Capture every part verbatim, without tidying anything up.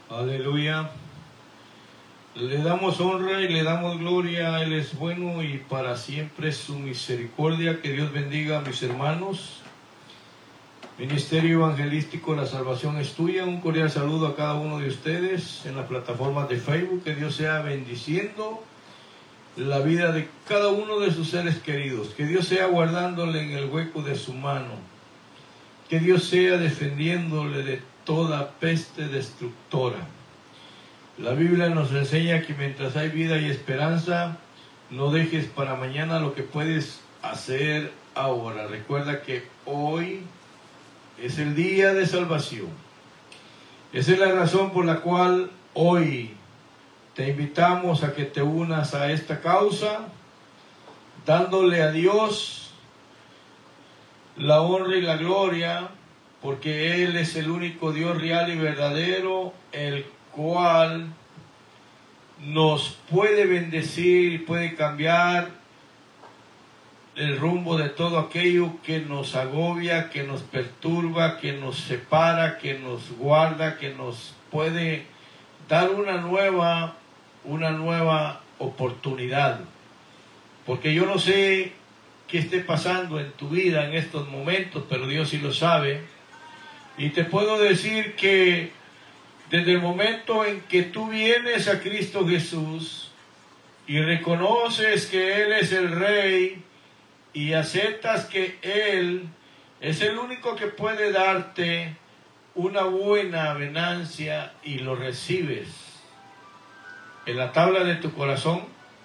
Aleluya. Le damos honra y le damos gloria. Él es bueno y para siempre su misericordia. Que Dios bendiga a mis hermanos. Ministerio Evangelístico La Salvación es Tuya. Un cordial saludo a cada uno de ustedes en la plataforma de Facebook. Que Dios sea bendiciendo la vida de cada uno de sus seres queridos. Que Dios sea guardándole en el hueco de su mano. Que Dios sea defendiéndole de toda peste destructora. La Biblia nos enseña que mientras hay vida y esperanza, no dejes para mañana lo que puedes hacer ahora. Recuerda que hoy es el día de salvación. Esa es la razón por la cual hoy te invitamos a que te unas a esta causa, dándole a Dios la honra y la gloria, porque Él es el único Dios real y verdadero, el cual nos puede bendecir y puede cambiar el rumbo de todo aquello que nos agobia, que nos perturba, que nos separa, que nos guarda, que nos puede dar una nueva, una nueva oportunidad. Porque yo no sé qué esté pasando en tu vida en estos momentos, pero Dios sí lo sabe. Y te puedo decir que desde el momento en que tú vienes a Cristo Jesús y reconoces que Él es el Rey y aceptas que Él es el único que puede darte una buena avenancia y lo recibes en la tabla de tu corazón,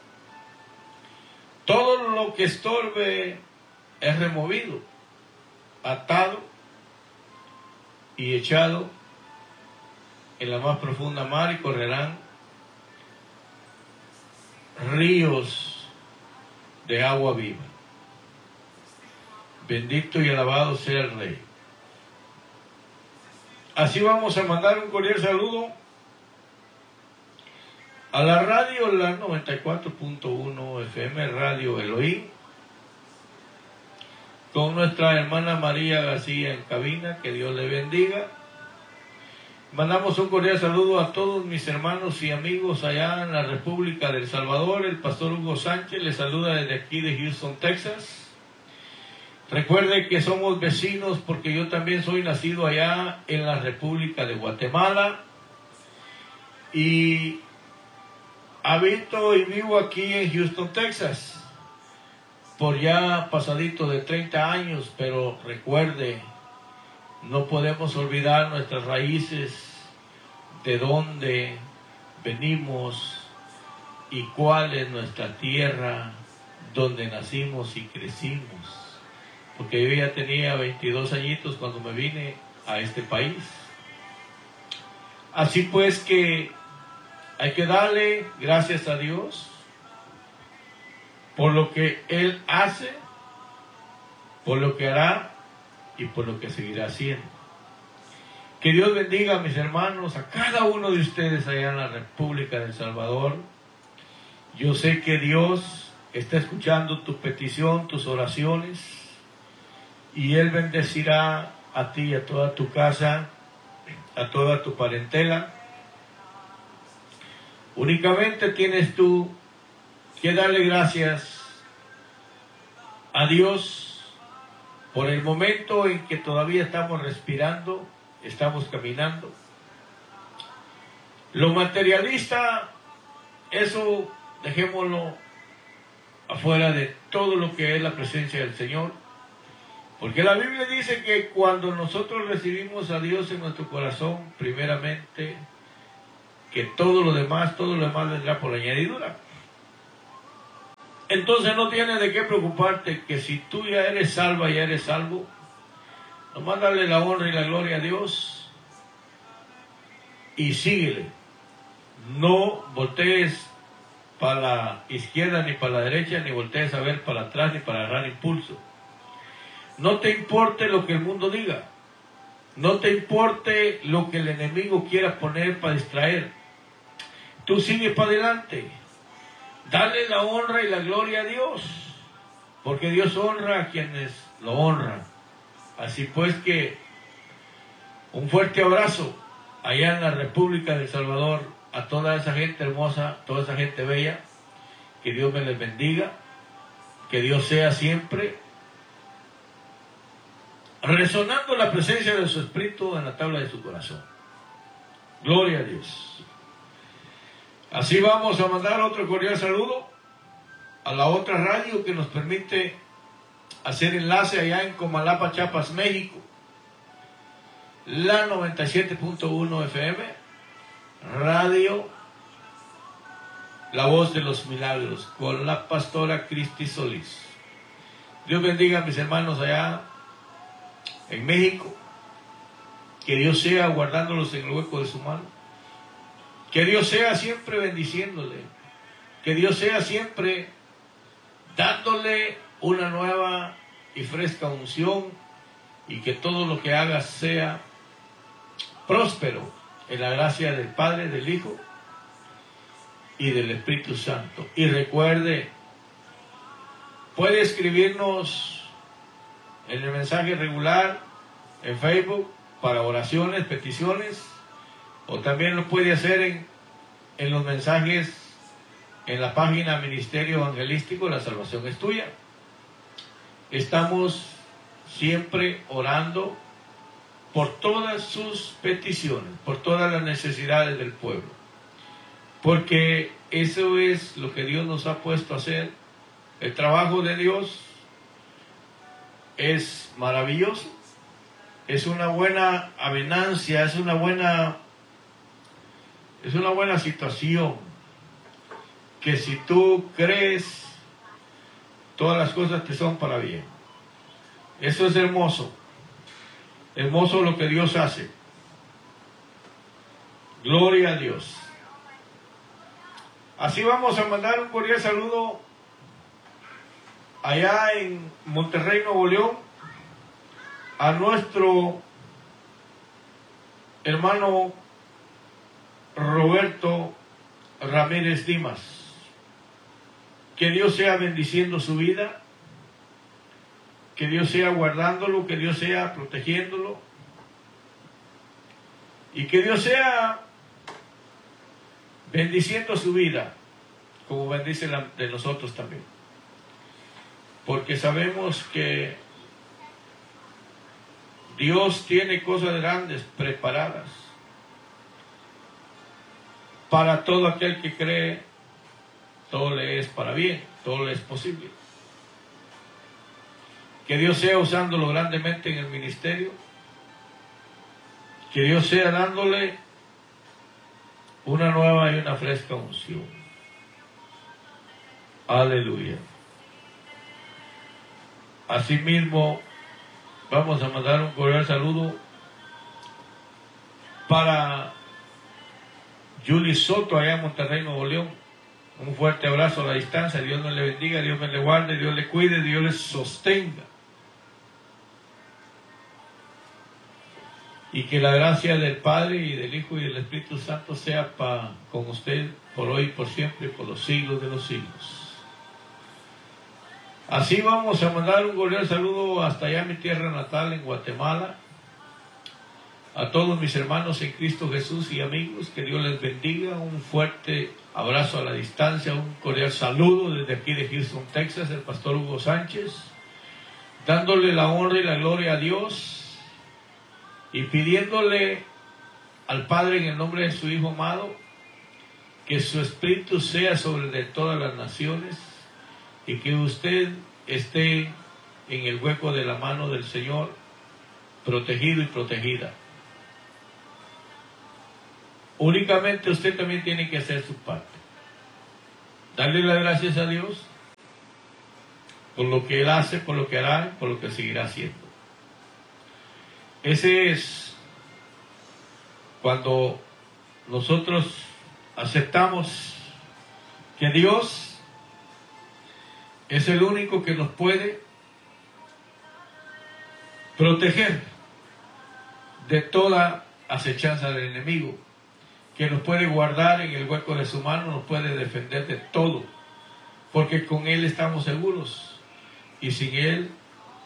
todo lo que estorbe es removido, atado y echado en la más profunda mar, y correrán ríos de agua viva. Bendito y alabado sea el Rey. Así vamos a mandar un cordial saludo a la radio, la noventa y cuatro punto uno F M, Radio Elohim, con nuestra hermana María García en cabina. Que Dios le bendiga. Mandamos un cordial saludo a todos mis hermanos y amigos allá en la República del Salvador. El pastor Hugo Sánchez les saluda desde aquí de Houston, Texas. Recuerde que somos vecinos porque yo también soy nacido allá en la República de Guatemala y habito y vivo aquí en Houston, Texas, por ya pasadito de treinta años, pero recuerde, no podemos olvidar nuestras raíces, de dónde venimos y cuál es nuestra tierra donde nacimos y crecimos. Porque yo ya tenía veintidós añitos cuando me vine a este país. Así pues que hay que darle gracias a Dios por lo que Él hace, por lo que hará y por lo que seguirá haciendo. Que Dios bendiga a mis hermanos, a cada uno de ustedes allá en la República de El Salvador. Yo sé que Dios está escuchando tu petición, tus oraciones, y Él bendecirá a ti y a toda tu casa, a toda tu parentela. Únicamente tienes tú que darle gracias a Dios por el momento en que todavía estamos respirando, estamos caminando. Lo materialista, eso dejémoslo afuera de todo lo que es la presencia del Señor. Porque la Biblia dice que cuando nosotros recibimos a Dios en nuestro corazón, primeramente, que todo lo demás, todo lo demás vendrá por añadidura. Entonces no tienes de qué preocuparte, que si tú ya eres salva, ya eres salvo, nomás dale la honra y la gloria a Dios y síguele. No voltees para la izquierda ni para la derecha, ni voltees a ver para atrás ni para agarrar impulso. No te importe lo que el mundo diga. No te importe lo que el enemigo quiera poner para distraer. Tú sigue para adelante. Dale la honra y la gloria a Dios. Porque Dios honra a quienes lo honran. Así pues que un fuerte abrazo allá en la República de El Salvador, a toda esa gente hermosa, toda esa gente bella, que Dios me les bendiga, que Dios sea siempre resonando la presencia de su Espíritu en la tabla de su corazón. Gloria a Dios. Así vamos a mandar otro cordial saludo a la otra radio que nos permite hacer enlace allá en Comalapa, Chiapas, México, la noventa y siete punto uno F M, radio La Voz de los Milagros, con la pastora Cristi Solís. Dios bendiga a mis hermanos allá en México, que Dios sea guardándolos en el hueco de su mano, que Dios sea siempre bendiciéndole, que Dios sea siempre dándole una nueva y fresca unción, y que todo lo que haga sea próspero en la gracia del Padre, del Hijo y del Espíritu Santo. Y recuerde, puede escribirnos en el mensaje regular en Facebook para oraciones, peticiones, o también lo puede hacer en, en los mensajes en la página Ministerio Evangelístico La Salvación es Tuya. Estamos siempre orando por todas sus peticiones, por todas las necesidades del pueblo, porque eso es lo que Dios nos ha puesto a hacer. El trabajo de Dios es maravilloso, es una buena avenancia, es una buena, es una buena situación, que si tú crees, todas las cosas te son para bien. Eso es hermoso, hermoso lo que Dios hace. Gloria a Dios. Así vamos a mandar un cordial saludo allá en Monterrey, Nuevo León, a nuestro hermano Roberto Ramírez Dimas. Que Dios sea bendiciendo su vida, que Dios sea guardándolo, que Dios sea protegiéndolo, y que Dios sea bendiciendo su vida, como bendice la de nosotros también. Porque sabemos que Dios tiene cosas grandes preparadas para todo aquel que cree. Todo le es para bien, todo le es posible. Que Dios sea usándolo grandemente en el ministerio, que Dios sea dándole una nueva y una fresca unción. Aleluya. Asimismo, vamos a mandar un cordial saludo para Julie Soto allá en Monterrey, Nuevo León. Un fuerte abrazo a la distancia. Dios me le bendiga, Dios me le guarde, Dios le cuide, Dios le sostenga. Y que la gracia del Padre y del Hijo y del Espíritu Santo sea pa, con usted por hoy, por siempre, por los siglos de los siglos. Así vamos a mandar un cordial saludo hasta allá mi tierra natal en Guatemala. A todos mis hermanos en Cristo Jesús y amigos, que Dios les bendiga. Un fuerte abrazo a la distancia, un cordial saludo desde aquí de Houston, Texas, el pastor Hugo Sánchez, dándole la honra y la gloria a Dios y pidiéndole al Padre en el nombre de su Hijo amado que su Espíritu sea sobre el de todas las naciones y que usted esté en el hueco de la mano del Señor, protegido y protegida. Únicamente usted también tiene que hacer su parte. Darle las gracias a Dios por lo que Él hace, por lo que hará, por lo que seguirá haciendo. Ese es cuando nosotros aceptamos que Dios es el único que nos puede proteger de toda acechanza del enemigo, que nos puede guardar en el hueco de su mano, nos puede defender de todo, porque con Él estamos seguros y sin Él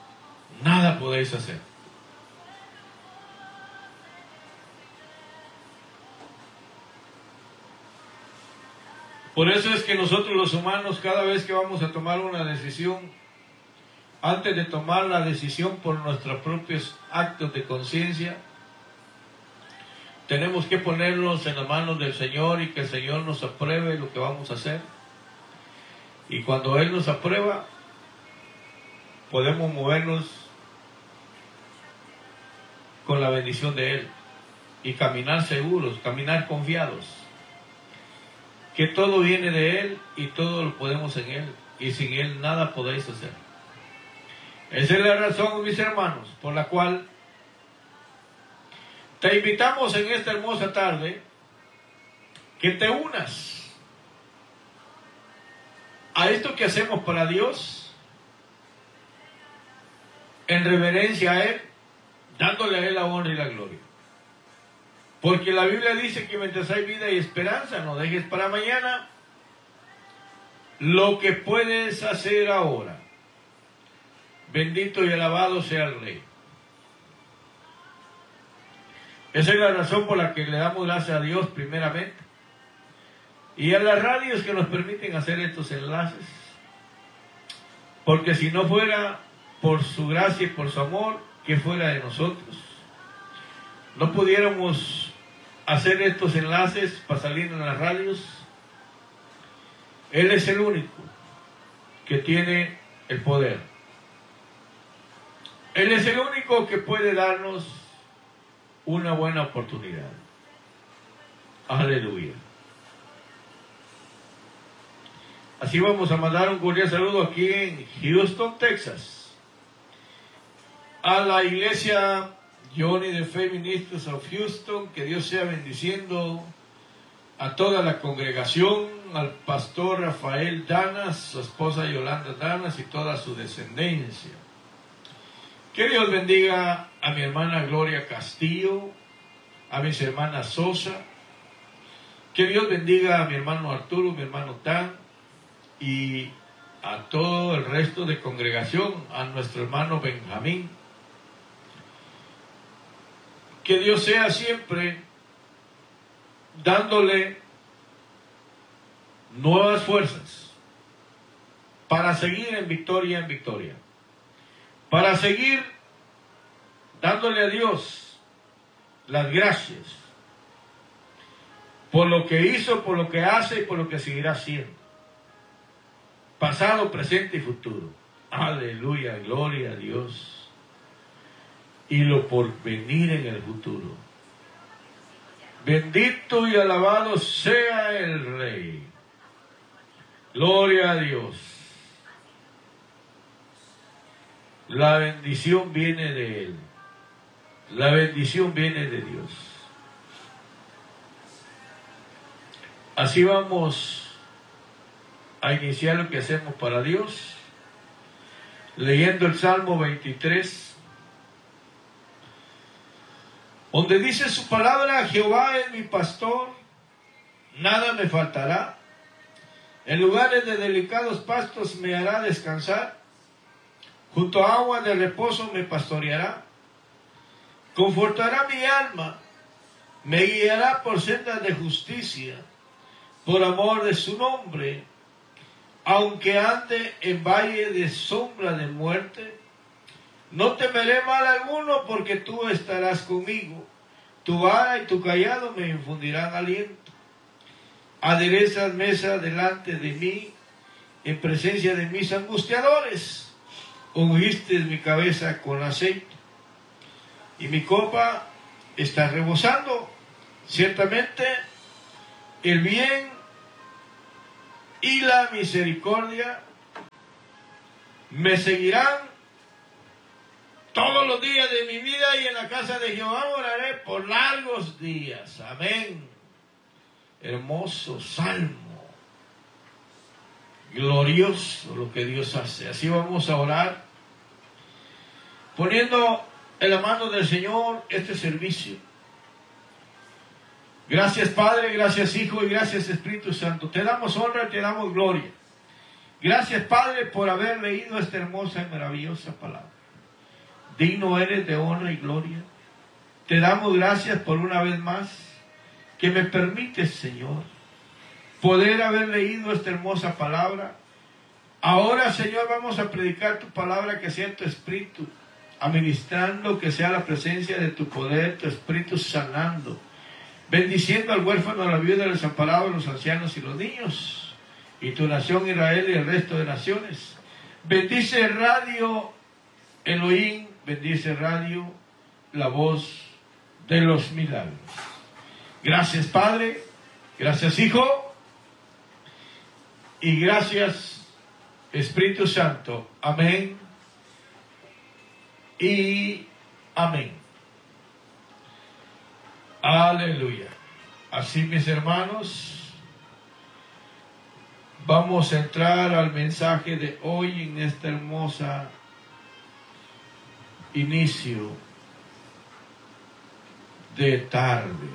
nada podéis hacer. Por eso es que nosotros los humanos, cada vez que vamos a tomar una decisión, antes de tomar la decisión por nuestros propios actos de conciencia, tenemos que ponernos en las manos del Señor y que el Señor nos apruebe lo que vamos a hacer. Y cuando Él nos aprueba, podemos movernos con la bendición de Él y caminar seguros, caminar confiados, que todo viene de Él y todo lo podemos en Él, y sin Él nada podéis hacer. Esa es la razón, mis hermanos, por la cual te invitamos en esta hermosa tarde que te unas a esto que hacemos para Dios, en reverencia a Él, dándole a Él la honra y la gloria. Porque la Biblia dice que mientras hay vida y esperanza, no dejes para mañana lo que puedes hacer ahora. Bendito y alabado sea el Rey. Esa es la razón por la que le damos gracias a Dios primeramente. Y a las radios que nos permiten hacer estos enlaces. Porque si no fuera por su gracia y por su amor, que fuera de nosotros, no pudiéramos hacer estos enlaces para salir en las radios. Él es el único que tiene el poder. Él es el único que puede darnos una buena oportunidad. Aleluya. Así vamos a mandar un cordial saludo aquí en Houston, Texas, a la iglesia Johnny the Faith Ministers of Houston. Que Dios sea bendiciendo a toda la congregación, al pastor Rafael Danas, su esposa Yolanda Danas y toda su descendencia. Que Dios bendiga a mi hermana Gloria Castillo, a mis hermanas Sosa. Que Dios bendiga a mi hermano Arturo, mi hermano Tan, y a todo el resto de congregación, a nuestro hermano Benjamín. Que Dios sea siempre dándole nuevas fuerzas para seguir en victoria en victoria, para seguir dándole a Dios las gracias por lo que hizo, por lo que hace y por lo que seguirá haciendo, pasado, presente y futuro. Aleluya, gloria a Dios. Y lo por venir en el futuro. Bendito y alabado sea el Rey. Gloria a Dios. La bendición viene de Él. La bendición viene de Dios. Así vamos a iniciar lo que hacemos para Dios, leyendo el Salmo veintitrés, donde dice su palabra: Jehová es mi pastor, nada me faltará. En lugares de delicados pastos me hará descansar, junto a agua de reposo me pastoreará. Confortará mi alma, me guiará por sendas de justicia, por amor de su nombre. Aunque ande en valle de sombra de muerte, no temeré mal alguno, porque tú estarás conmigo. Tu vara y tu cayado me infundirán aliento. Aderezas mesa delante de mí, en presencia de mis angustiadores. Ungiste mi cabeza con aceite, y mi copa está rebosando. Ciertamente el bien y la misericordia me seguirán todos los días de mi vida, y en la casa de Jehová oraré por largos días. Amén. Hermoso salmo, glorioso lo que Dios hace. Así vamos a orar, poniendo en la mano del Señor este servicio. Gracias Padre, gracias Hijo y gracias Espíritu Santo. Te damos honra y te damos gloria. Gracias Padre por haber leído esta hermosa y maravillosa palabra. Digno eres de honra y gloria. Te damos gracias por una vez más que me permites, Señor, poder haber leído esta hermosa palabra. Ahora, Señor, vamos a predicar tu palabra, que sea tu espíritu administrando, que sea la presencia de tu poder, tu espíritu sanando, bendiciendo al huérfano, a la viuda, al desamparado, a los ancianos y los niños, y tu nación Israel y el resto de naciones. Bendice Radio Elohim, bendice Radio La Voz de los Milagros. Gracias, Padre, gracias, Hijo, y gracias, Espíritu Santo. Amén y amén. Aleluya. Así, mis hermanos, vamos a entrar al mensaje de hoy en esta hermosa inicio de tarde.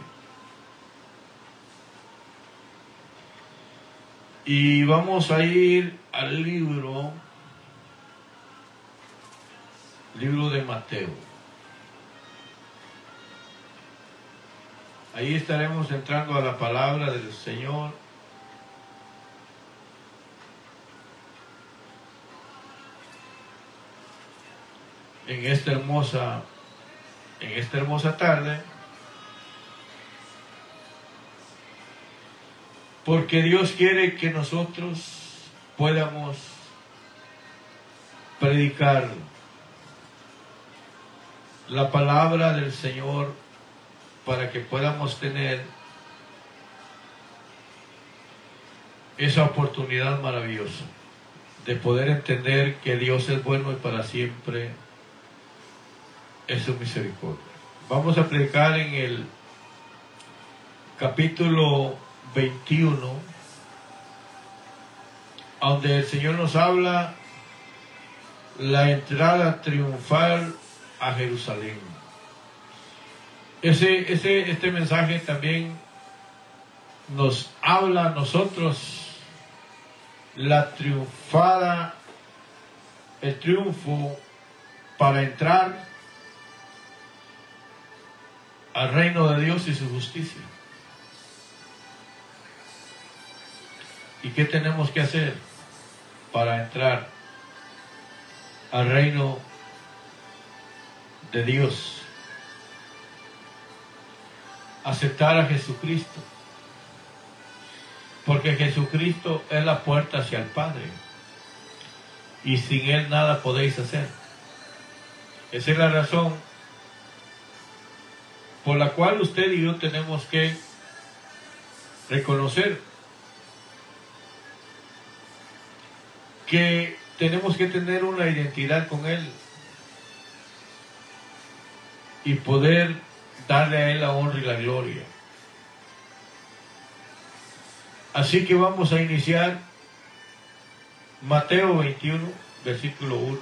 Y vamos a ir al libro, libro de Mateo. Ahí estaremos entrando a la palabra del Señor. En esta hermosa, en esta hermosa tarde. Porque Dios quiere que nosotros podamos predicar la palabra del Señor, para que podamos tener esa oportunidad maravillosa de poder entender que Dios es bueno y para siempre es su misericordia. Vamos a predicar en el capítulo veintiuno, donde el Señor nos habla la entrada triunfal a Jerusalén. Ese, ese, este mensaje también nos habla a nosotros la triunfada, el triunfo para entrar al reino de Dios y su justicia. ¿Y qué tenemos que hacer para entrar al reino de Dios? Aceptar a Jesucristo, porque Jesucristo es la puerta hacia el Padre, y sin Él nada podéis hacer. Esa es la razón por la cual usted y yo tenemos que reconocer que tenemos que tener una identidad con Él y poder darle a Él la honra y la gloria. Así que vamos a iniciar Mateo veintiuno, versículo uno.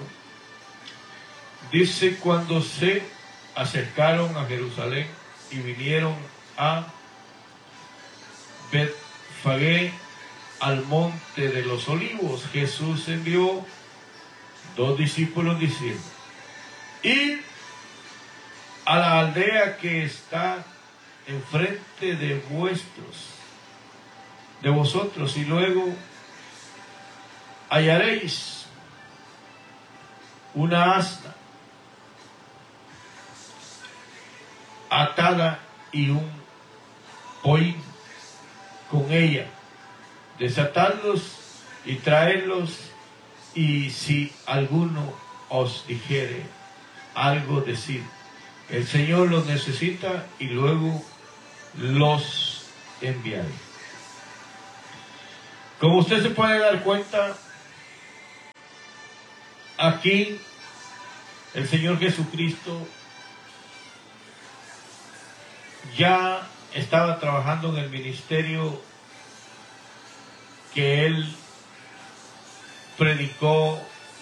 Dice: cuando se acercaron a Jerusalén y vinieron a Betfagé, al monte de los olivos, Jesús envió dos discípulos diciendo: id a la aldea que está enfrente de vuestros, de vosotros, y luego hallaréis una asna atada y un pollín con ella. Desatadlos y traedlos, y si alguno os dijere algo, decid: el Señor los necesita, y luego los enviaré. Como usted se puede dar cuenta, aquí el Señor Jesucristo ya estaba trabajando en el ministerio que Él predicó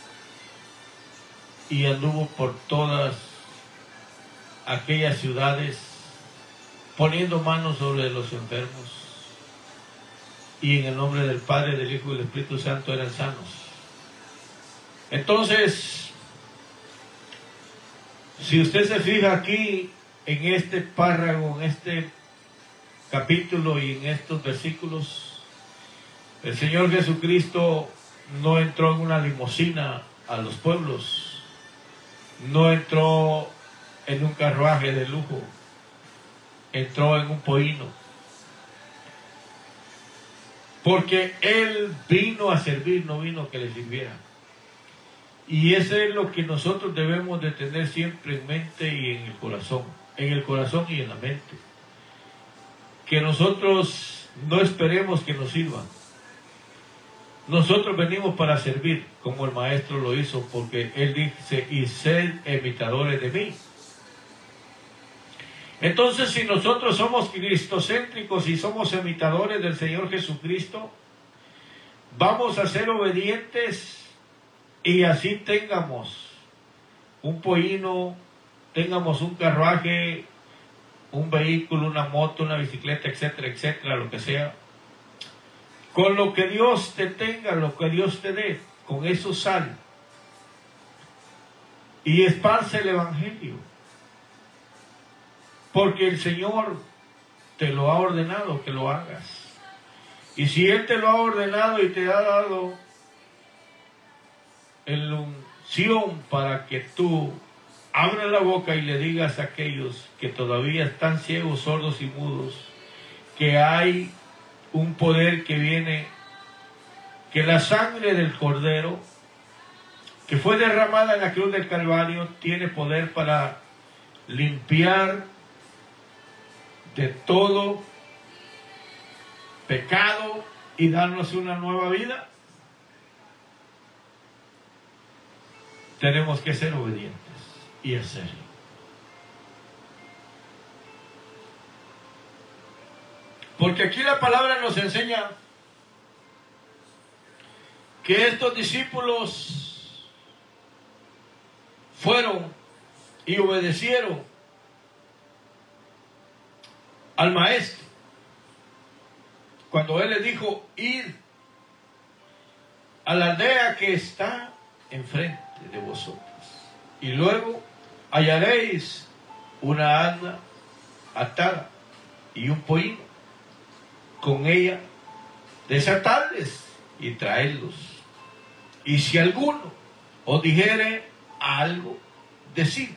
y anduvo por todas aquellas ciudades poniendo manos sobre los enfermos, y en el nombre del Padre, del Hijo y del Espíritu Santo eran sanos. Entonces, si usted se fija aquí en este párrafo, en este capítulo y en estos versículos, El Señor Jesucristo no entró en una limusina a los pueblos, no entró en un carruaje de lujo, entró en un pollino, porque Él vino a servir, no vino a que le sirvieran. Y eso es lo que nosotros debemos de tener siempre en mente y en el corazón, en el corazón y en la mente, que nosotros no esperemos que nos sirvan. Nosotros venimos para servir, como el Maestro lo hizo, porque Él dice, y sed imitadores de mí. Entonces, si nosotros somos cristocéntricos y somos imitadores del Señor Jesucristo, vamos a ser obedientes y así tengamos un pollino, tengamos un carruaje, un vehículo, una moto, una bicicleta, etcétera, etcétera, lo que sea. Con lo que Dios te tenga, lo que Dios te dé, con eso sal y esparce el Evangelio. Porque el Señor te lo ha ordenado que lo hagas. Y si Él te lo ha ordenado y te ha dado la unción para que tú abras la boca y le digas a aquellos que todavía están ciegos, sordos y mudos, que hay un poder que viene, que la sangre del Cordero, que fue derramada en la cruz del Calvario, tiene poder para limpiar de todo pecado y darnos una nueva vida. Tenemos que ser obedientes y hacerlo. Porque aquí la palabra nos enseña que estos discípulos fueron y obedecieron al Maestro cuando Él les dijo, ir a la aldea que está enfrente de vosotros, y luego hallaréis una asna atada y un pollino, con ella desatadles y traedlos. Y si alguno os dijere algo, decid,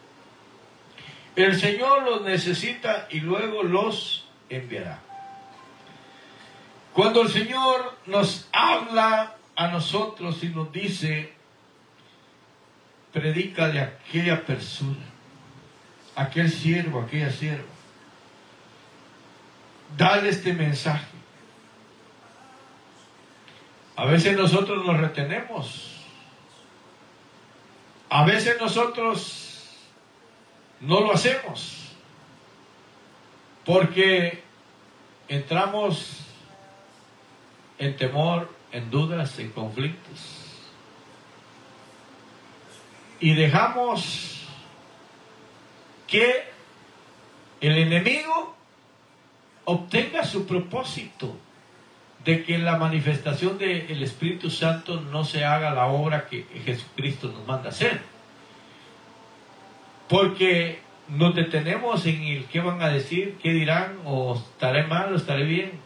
el Señor los necesita y luego los enviará. Cuando el Señor nos habla a nosotros y nos dice, predica de aquella persona, aquel siervo, aquella sierva, dale este mensaje. A veces nosotros nos retenemos, a veces nosotros no lo hacemos, porque entramos en temor, en dudas, en conflictos, y dejamos que el enemigo obtenga su propósito de que en la manifestación del Espíritu Santo no se haga la obra que Jesucristo nos manda hacer. Porque nos detenemos en el qué van a decir, qué dirán, o estaré mal o estaré bien.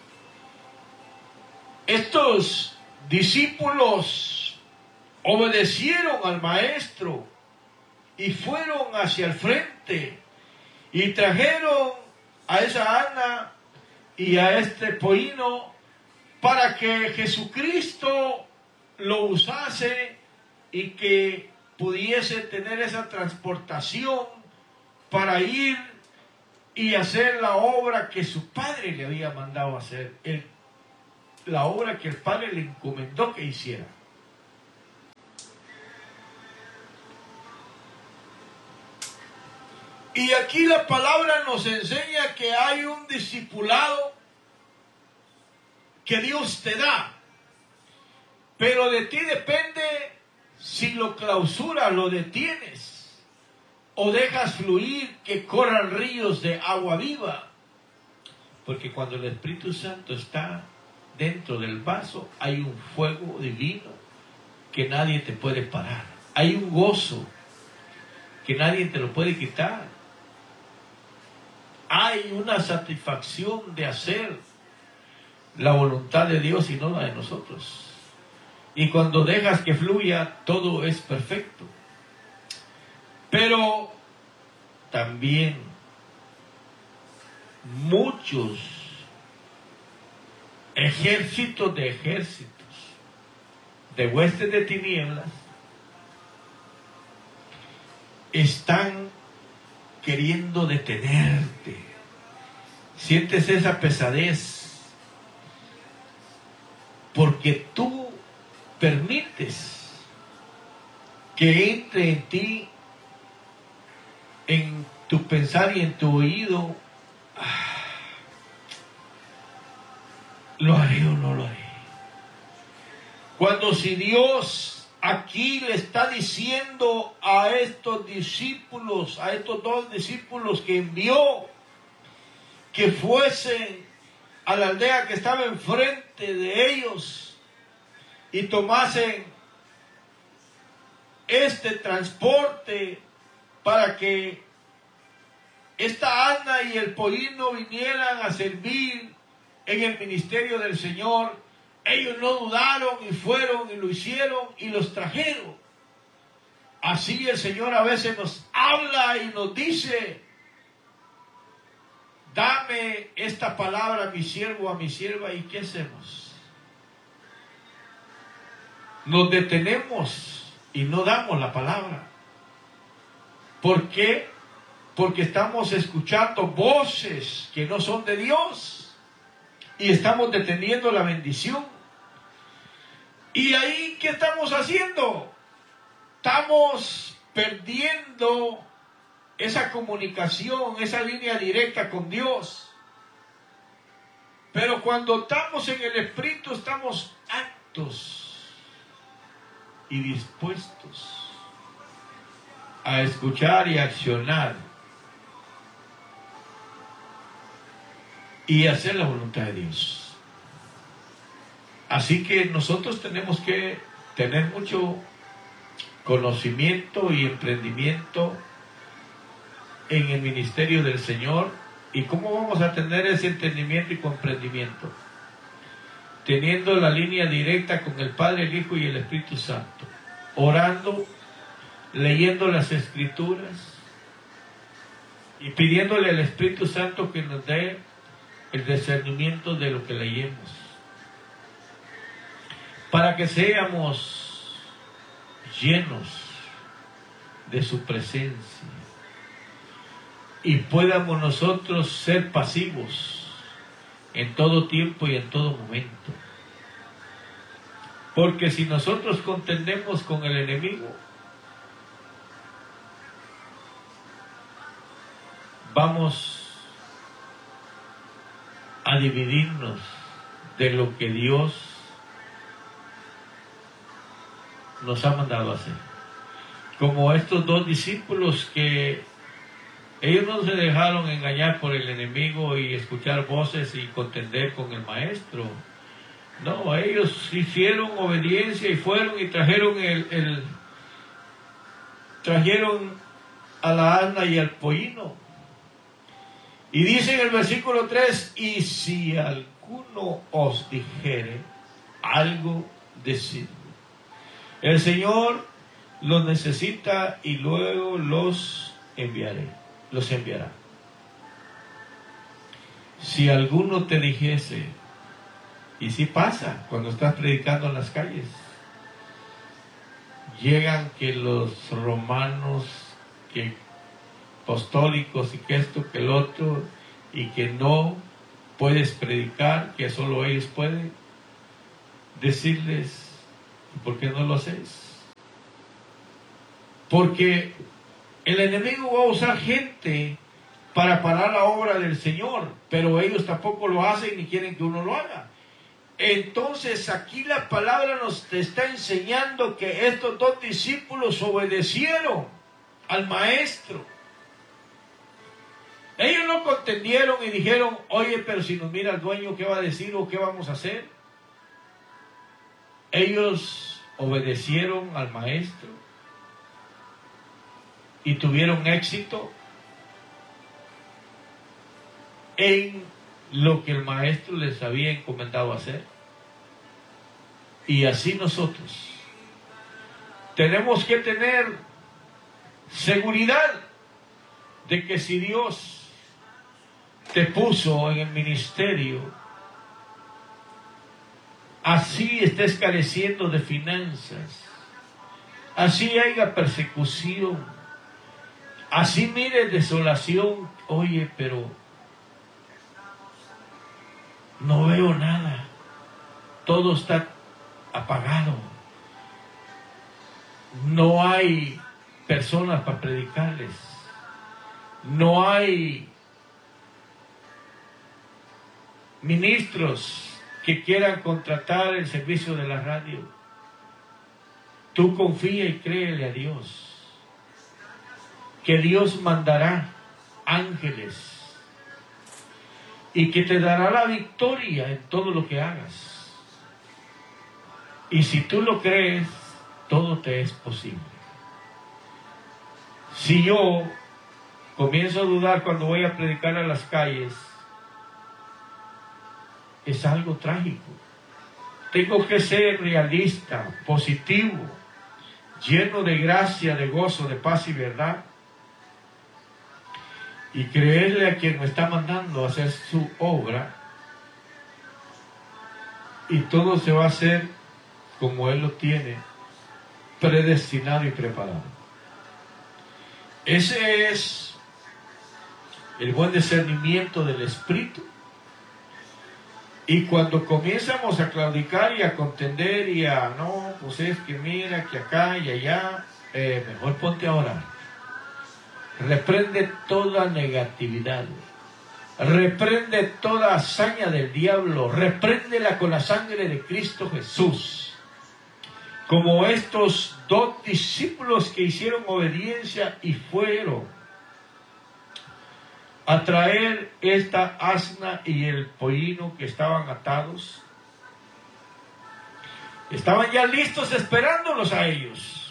Estos discípulos obedecieron al Maestro y fueron hacia el frente y trajeron a esa asna y a este pollino para que Jesucristo lo usase y que pudiese tener esa transportación para ir y hacer la obra que su Padre le había mandado hacer, el, la obra que el Padre le encomendó que hiciera. Y aquí la palabra nos enseña que hay un discipulado que Dios te da, pero de ti depende si lo clausuras, lo detienes, o dejas fluir que corran ríos de agua viva. Porque cuando el Espíritu Santo está dentro del vaso, hay un fuego divino que nadie te puede parar. Hay un gozo que nadie te lo puede quitar. Hay una satisfacción de hacer la voluntad de Dios y no la de nosotros. Y cuando dejas que fluya, todo es perfecto. Pero también muchos ejércitos de ejércitos, de huestes de tinieblas, están queriendo detenerte. Sientes esa pesadez porque tú permites que entre en ti, en tu pensar y en tu oído, ah, ¿lo haré o no lo haré? Cuando si Dios aquí le está diciendo a estos discípulos, a estos dos discípulos que envió, que fuesen a la aldea que estaba enfrente de ellos y tomasen este transporte para que esta Ana y el pollino vinieran a servir en el ministerio del Señor, ellos no dudaron y fueron y lo hicieron y los trajeron. Así el Señor a veces nos habla y nos dice: dame esta palabra a mi siervo, a mi sierva. ¿Y qué hacemos? Nos detenemos y no damos la palabra. ¿Por qué? Porque estamos escuchando voces que no son de Dios y estamos deteniendo la bendición. ¿Y ahí qué estamos haciendo? Estamos perdiendo esa comunicación, esa línea directa con Dios. Pero cuando estamos en el Espíritu, estamos aptos y dispuestos a escuchar y accionar y hacer la voluntad de Dios. Así que nosotros tenemos que tener mucho conocimiento y emprendimiento en el ministerio del Señor. ¿Y cómo vamos a tener ese entendimiento y comprendimiento? Teniendo la línea directa con el Padre, el Hijo y el Espíritu Santo, orando, leyendo las Escrituras y pidiéndole al Espíritu Santo que nos dé el discernimiento de lo que leemos, para que seamos llenos de su presencia y podamos nosotros ser pasivos en todo tiempo y en todo momento. Porque si nosotros contendemos con el enemigo, vamos a dividirnos de lo que Dios nos ha mandado a hacer. Como estos dos discípulos que ellos no se dejaron engañar por el enemigo y escuchar voces y contender con el maestro. No, ellos hicieron obediencia y fueron y trajeron el, el trajeron a la Ana y al pollino. Y dice en el versículo tres: y si alguno os dijere algo, decidlo. El Señor los necesita y luego los enviaré, los enviará. Si alguno te dijese, y si pasa cuando estás predicando en las calles, llegan que los romanos, que apostólicos y que esto, que el otro, y que no puedes predicar, que solo ellos pueden, decirles: ¿por qué no lo haces? Porque el enemigo va a usar gente para parar la obra del Señor, pero ellos tampoco lo hacen ni quieren que uno lo haga. Entonces aquí la palabra nos está enseñando que estos dos discípulos obedecieron al maestro. Ellos no contendieron y dijeron: oye, pero si nos mira el dueño, ¿qué va a decir o qué vamos a hacer? Ellos obedecieron al maestro y tuvieron éxito en lo que el maestro les había encomendado hacer. Y así nosotros tenemos que tener seguridad de que si Dios te puso en el ministerio, así estés careciendo de finanzas, así haya persecución, así mires desolación, oye, pero no veo nada, todo está apagado, no hay personas para predicarles, no hay ministros que quieran contratar el servicio de la radio. Tú confía y créele a Dios, que Dios mandará ángeles y que te dará la victoria en todo lo que hagas. Y si tú lo crees, todo te es posible. Si yo comienzo a dudar cuando voy a predicar a las calles, es algo trágico. Tengo que ser realista, positivo, lleno de gracia, de gozo, de paz y verdad, y creerle a quien me está mandando a hacer su obra, y todo se va a hacer como Él lo tiene predestinado y preparado. Ese es el buen discernimiento del Espíritu. Y cuando comienzamos a claudicar y a contender y a, no, pues es que mira, que acá y allá, eh, mejor ponte a orar. Reprende toda negatividad. Reprende toda hazaña del diablo. Repréndela con la sangre de Cristo Jesús. Como estos dos discípulos que hicieron obediencia y fueron a traer esta asna y el pollino que estaban atados. Estaban ya listos esperándolos a ellos.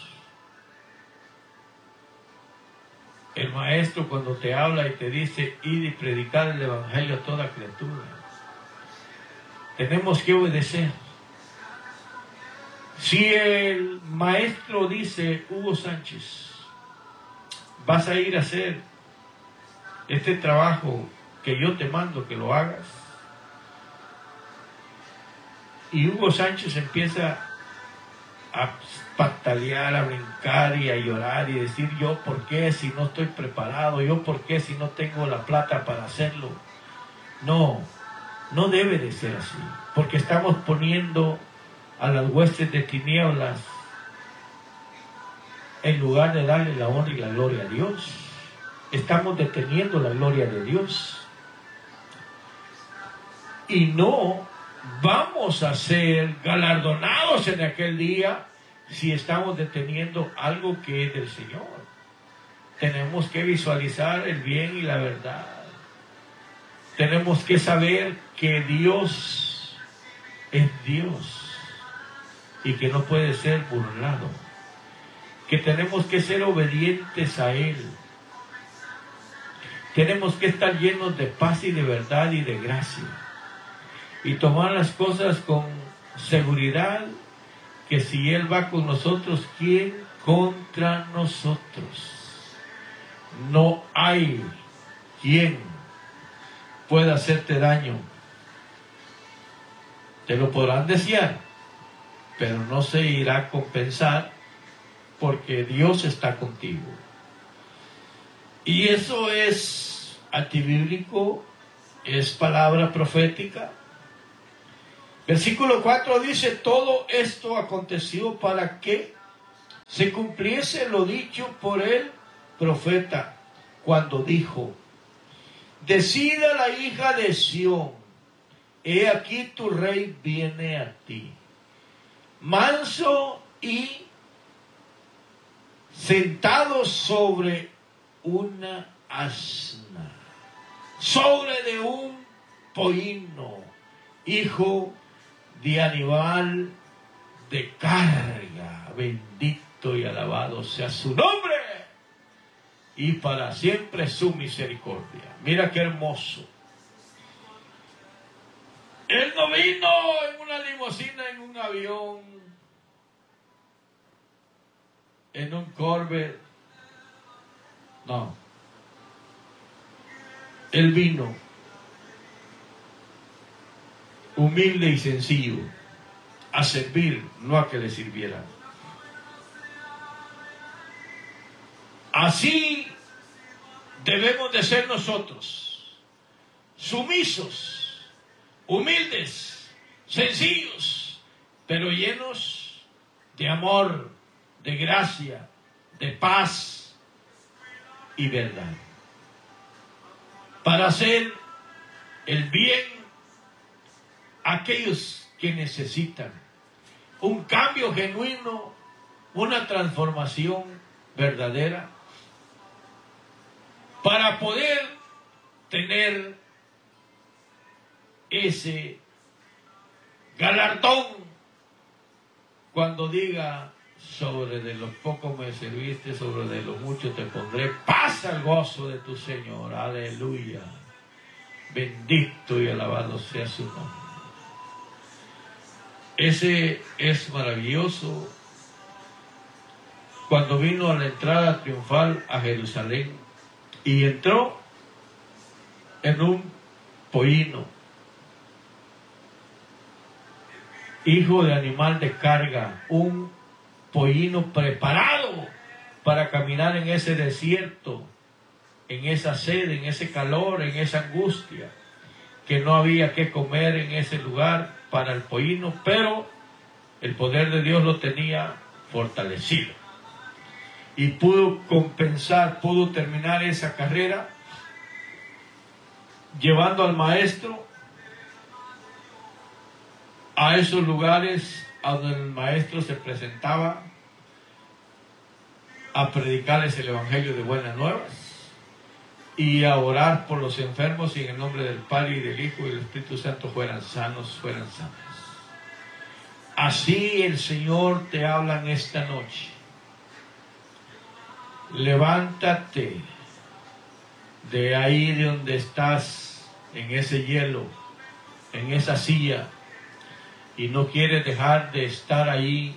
El maestro cuando te habla y te dice, id y predicad el evangelio a toda criatura, tenemos que obedecer. Si el maestro dice, Hugo Sánchez, vas a ir a hacer este trabajo que yo te mando que lo hagas, y Hugo Sánchez empieza a patalear, a brincar y a llorar y decir, yo por qué si no estoy preparado, yo por qué si no tengo la plata para hacerlo. No, no debe de ser así, porque estamos poniendo a las huestes de tinieblas en lugar de darle la honra y la gloria a Dios. Estamos deteniendo la gloria de Dios. Y no vamos a ser galardonados en aquel día si estamos deteniendo algo que es del Señor. Tenemos que visualizar el bien y la verdad. Tenemos que saber que Dios es Dios y que no puede ser burlado. Que tenemos que ser obedientes a Él. Tenemos que estar llenos de paz y de verdad y de gracia. Y tomar las cosas con seguridad, que si Él va con nosotros, ¿quién contra nosotros? No hay quien pueda hacerte daño. Te lo podrán desear, pero no se irá a compensar porque Dios está contigo. Y eso es antibíblico, es palabra profética. Versículo cuatro dice, todo esto aconteció para que se cumpliese lo dicho por el profeta, cuando dijo, decida la hija de Sión, he aquí tu rey viene a ti, manso y sentado sobre una asna, sobre de un pollino, hijo de animal de carga. Bendito y alabado sea su nombre, y para siempre su misericordia. Mira qué hermoso. Él no vino en una limusina, en un avión, en un Corvette. No. Él vino humilde y sencillo a servir, no a que le sirvieran. Así debemos de ser nosotros, sumisos, humildes, sencillos, pero llenos de amor, de gracia, de paz y verdad, para hacer el bien a aquellos que necesitan un cambio genuino, una transformación verdadera, para poder tener ese galardón cuando diga: sobre de lo poco me serviste, sobre de lo mucho te pondré, pasa el gozo de tu Señor. Aleluya, bendito y alabado sea su nombre. Ese es maravilloso. Cuando vino a la entrada triunfal a Jerusalén y entró en un pollino, hijo de animal de carga, un pollino preparado para caminar en ese desierto, en esa sed, en ese calor, en esa angustia, que no había que comer en ese lugar para el pollino, pero el poder de Dios lo tenía fortalecido y pudo compensar, pudo terminar esa carrera llevando al maestro a esos lugares a donde el maestro se presentaba a predicarles el evangelio de buenas nuevas y a orar por los enfermos, y en el nombre del Padre y del Hijo y del Espíritu Santo fueran sanos, fueran sanos. Así el Señor te habla en esta noche. Levántate de ahí de donde estás, en ese hielo, en esa silla, y no quieres dejar de estar ahí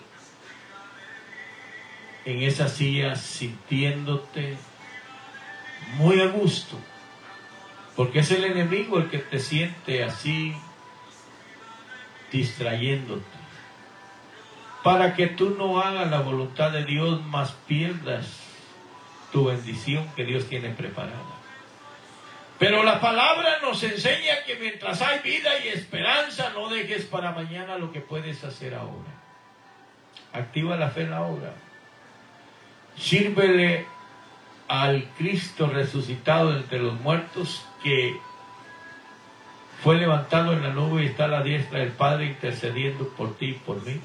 en esa silla sintiéndote muy a gusto, porque es el enemigo el que te siente así, distrayéndote, para que tú no hagas la voluntad de Dios, más pierdas tu bendición que Dios tiene preparada. Pero la palabra nos enseña que mientras hay vida y esperanza, no dejes para mañana lo que puedes hacer ahora. Activa la fe en la obra. Sírvele al Cristo resucitado entre los muertos, que fue levantado en la nube y está a la diestra del Padre intercediendo por ti y por mí.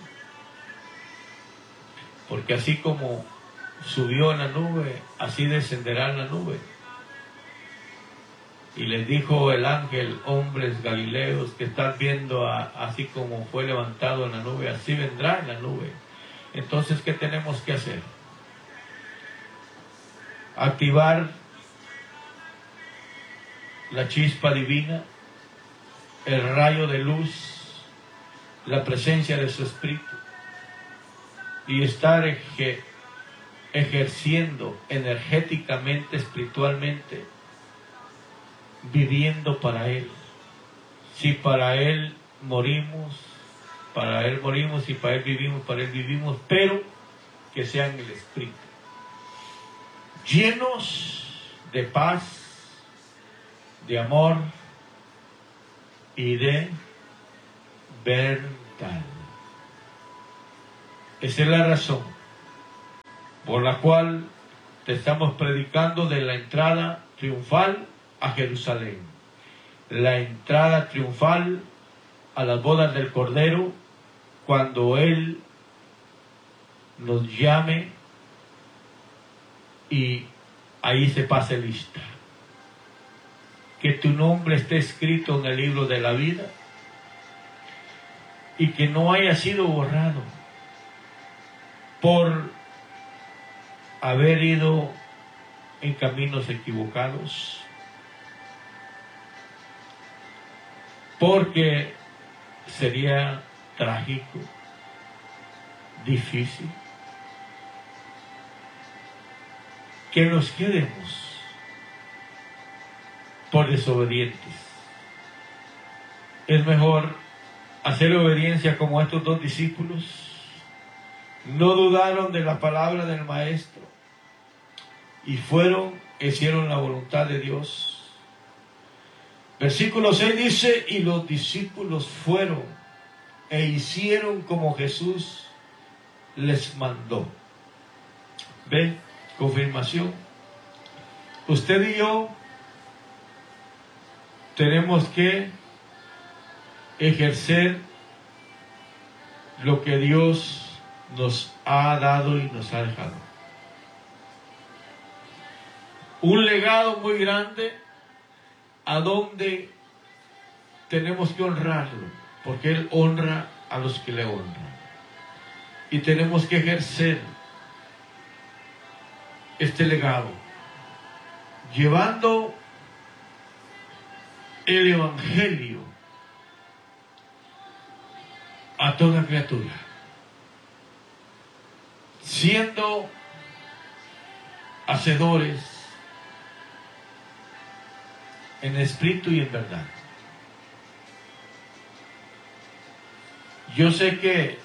Porque así como subió en la nube, así descenderá en la nube. Y les dijo el ángel: hombres galileos que están viendo a, así como fue levantado en la nube, así vendrá en la nube. Entonces, ¿qué tenemos que hacer? Activar la chispa divina, el rayo de luz, la presencia de su Espíritu, y estar eje, ejerciendo energéticamente, espiritualmente, viviendo para Él. Si para Él morimos, para Él morimos, y para Él vivimos, para Él vivimos, pero que sea en el Espíritu, llenos de paz, de amor y de verdad. Esa es la razón por la cual te estamos predicando de la entrada triunfal a Jerusalén, la entrada triunfal a las bodas del Cordero, cuando Él nos llame y ahí se pase lista. Que tu nombre esté escrito en el libro de la vida y que no haya sido borrado por haber ido en caminos equivocados, porque sería trágico, difícil, que nos quedemos por desobedientes. Es mejor hacer obediencia como estos dos discípulos. No dudaron de la palabra del Maestro y fueron, hicieron la voluntad de Dios. Versículo seis dice, y los discípulos fueron e hicieron como Jesús les mandó. ¿Ven? Confirmación. Usted y yo tenemos que ejercer lo que Dios nos ha dado y nos ha dejado. Un legado muy grande a donde tenemos que honrarlo, porque Él honra a los que le honran. Y tenemos que ejercer este legado, llevando el Evangelio a toda criatura, siendo hacedores en espíritu y en verdad. Yo sé que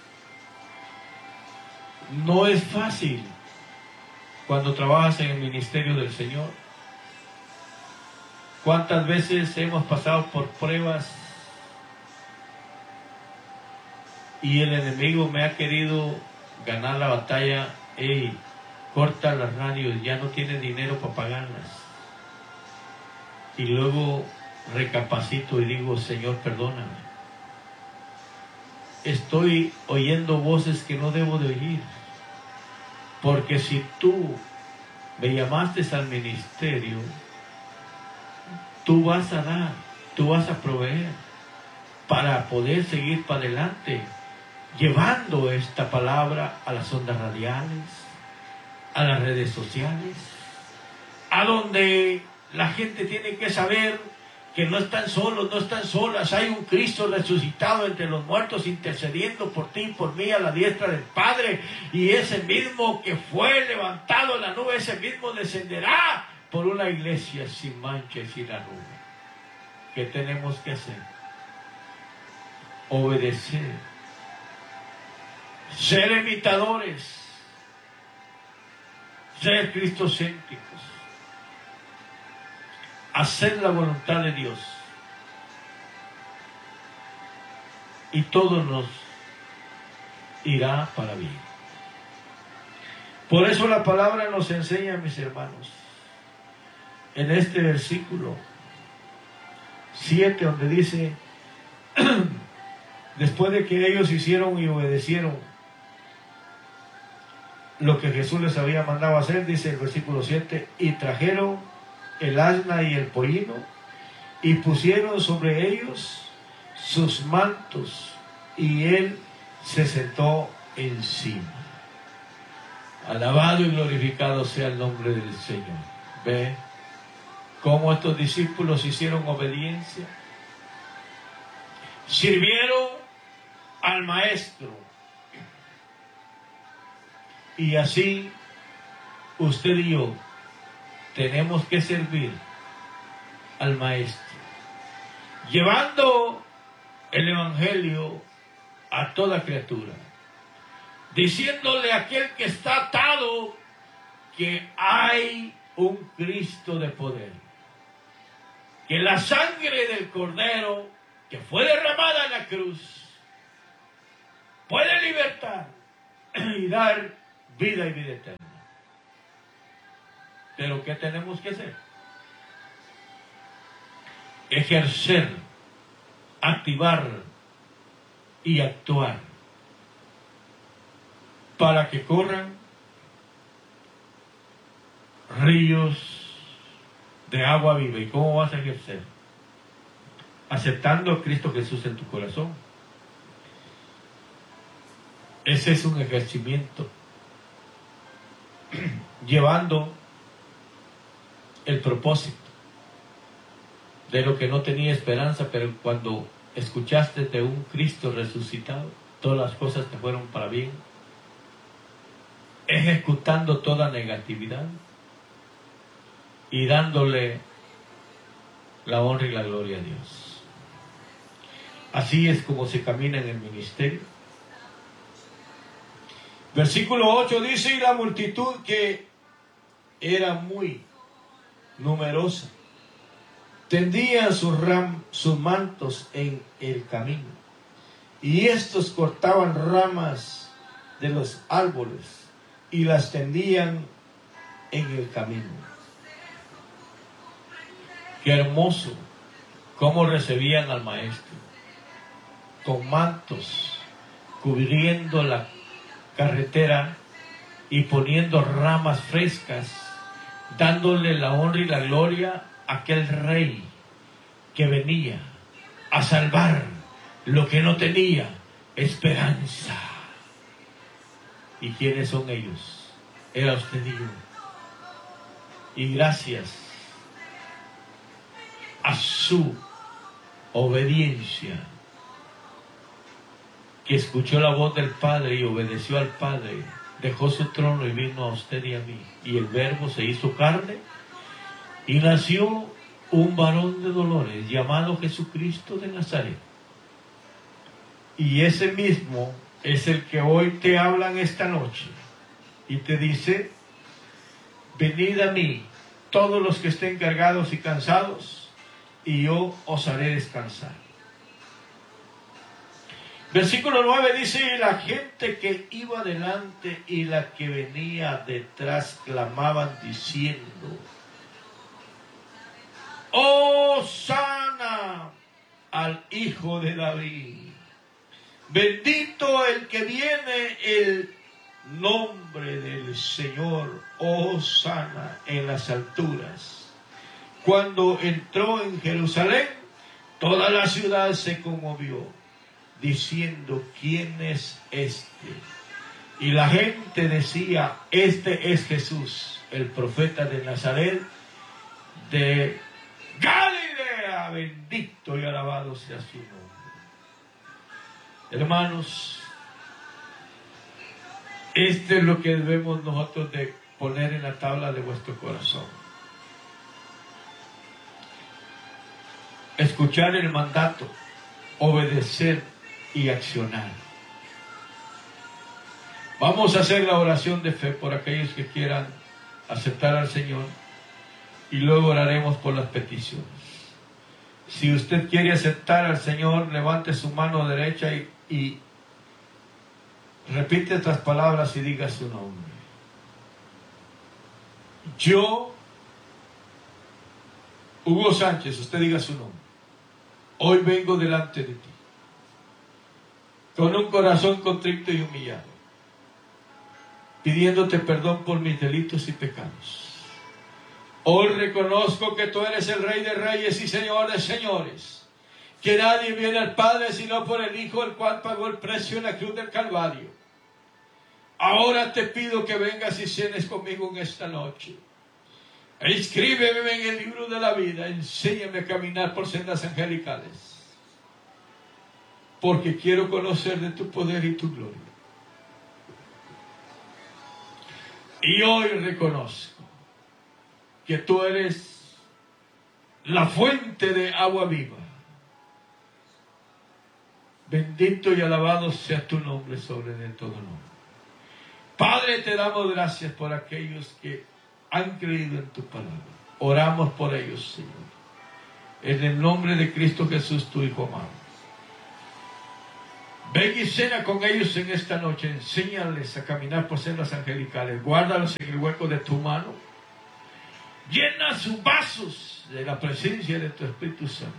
no es fácil cuando trabajas en el ministerio del Señor. ¿Cuántas veces hemos pasado por pruebas y el enemigo me ha querido ganar la batalla? Ey, corta las radios, ya no tiene dinero para pagarlas. Y luego recapacito y digo, Señor, perdóname. Estoy oyendo voces que no debo de oír. Porque si tú me llamaste al ministerio, tú vas a dar, tú vas a proveer para poder seguir para adelante, llevando esta palabra a las ondas radiales, a las redes sociales, a donde la gente tiene que saber que no están solos, no están solas. Hay un Cristo resucitado entre los muertos intercediendo por ti y por mí a la diestra del Padre. Y ese mismo que fue levantado en la nube, ese mismo descenderá por una iglesia sin mancha y sin arruga. ¿Qué tenemos que hacer? Obedecer. Ser imitadores. Ser cristocéntricos. Hacer la voluntad de Dios. Y todo nos irá para bien. Por eso la palabra nos enseña, mis hermanos, en este versículo siete, donde dice, después de que ellos hicieron y obedecieron lo que Jesús les había mandado hacer, dice el versículo siete, y trajeron el asna y el pollino, y pusieron sobre ellos sus mantos, y él se sentó encima. Alabado y glorificado sea el nombre del Señor. Ve cómo estos discípulos hicieron obediencia, sirvieron al Maestro, y así usted y yo tenemos que servir al Maestro, llevando el Evangelio a toda criatura, diciéndole a aquel que está atado que hay un Cristo de poder, que la sangre del Cordero que fue derramada en la cruz puede libertar y dar vida y vida eterna. Pero ¿qué tenemos que hacer? Ejercer, activar y actuar para que corran ríos de agua viva. ¿Y cómo vas a ejercer? Aceptando a Cristo Jesús en tu corazón. Ese es un ejercimiento. Llevando el propósito de lo que no tenía esperanza, pero cuando escuchaste de un Cristo resucitado, todas las cosas te fueron para bien, ejecutando toda negatividad y dándole la honra y la gloria a Dios. Así es como se camina en el ministerio. Versículo ocho dice: y la multitud, que era muy numerosa, tendían sus, ram, sus mantos en el camino, y estos cortaban ramas de los árboles y las tendían en el camino. Qué hermoso cómo recibían al maestro, con mantos cubriendo la carretera y poniendo ramas frescas, dándole la honra y la gloria a aquel rey que venía a salvar lo que no tenía esperanza. ¿Y quiénes son ellos? Era usted y yo. Y gracias a su obediencia, que escuchó la voz del Padre y obedeció al Padre, dejó su trono y vino a usted y a mí. Y el Verbo se hizo carne y nació un varón de dolores llamado Jesucristo de Nazaret. Y ese mismo es el que hoy te habla en esta noche y te dice: venid a mí todos los que estén cargados y cansados, y yo os haré descansar. Versículo nueve dice: y la gente que iba delante y la que venía detrás clamaban diciendo: ¡Hosana al Hijo de David! Bendito el que viene el nombre del Señor, hosana en las alturas. Cuando entró en Jerusalén, toda la ciudad se conmovió, diciendo: ¿quién es este? Y la gente decía: este es Jesús, el profeta de Nazaret, de Galilea, bendito y alabado sea su nombre. Hermanos, esto es lo que debemos nosotros de poner en la tabla de vuestro corazón. Escuchar el mandato, obedecer y accionar. Vamos a hacer la oración de fe por aquellos que quieran aceptar al Señor y luego oraremos por las peticiones. Si usted quiere aceptar al Señor, levante su mano derecha y, y repite estas palabras y diga su nombre. Yo, Hugo Sánchez, usted diga su nombre. Hoy vengo delante de ti, con un corazón contrito y humillado, pidiéndote perdón por mis delitos y pecados. Hoy reconozco que tú eres el Rey de Reyes y Señor de Señores, que nadie viene al Padre sino por el Hijo, el cual pagó el precio en la cruz del Calvario. Ahora te pido que vengas y cenes conmigo en esta noche. E inscríbeme en el libro de la vida, enséñame a caminar por sendas angelicales, porque quiero conocer de tu poder y tu gloria. Y hoy reconozco que tú eres la fuente de agua viva. Bendito y alabado sea tu nombre sobre de todo nombre. Padre, te damos gracias por aquellos que han creído en tu palabra. Oramos por ellos, Señor. En el nombre de Cristo Jesús, tu Hijo amado. Ven y cena con ellos en esta noche. Enséñales a caminar por sendas angelicales. Guárdalos en el hueco de tu mano. Llena sus vasos de la presencia de tu Espíritu Santo.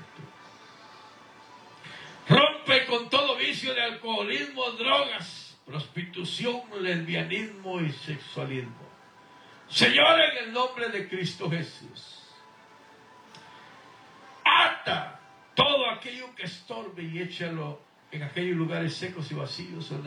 Rompe con todo vicio de alcoholismo, drogas, prostitución, lesbianismo y sexualismo. Señor, en el nombre de Cristo Jesús, ata todo aquello que estorbe y échalo en aquellos lugares secos y vacíos.